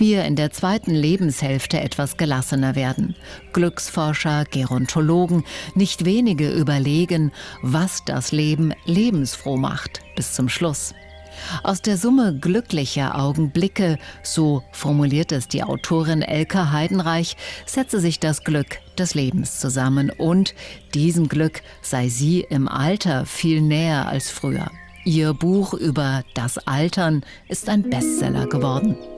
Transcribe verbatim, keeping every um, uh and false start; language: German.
wir in der zweiten Lebenshälfte etwas gelassener werden. Glücksforscher, Gerontologen, nicht wenige überlegen, was das Leben lebensfroh macht, bis zum Schluss. Aus der Summe glücklicher Augenblicke, so formuliert es die Autorin Elke Heidenreich, setze sich das Glück des Lebens zusammen und diesem Glück sei sie im Alter viel näher als früher. Ihr Buch über das Altern ist ein Bestseller geworden.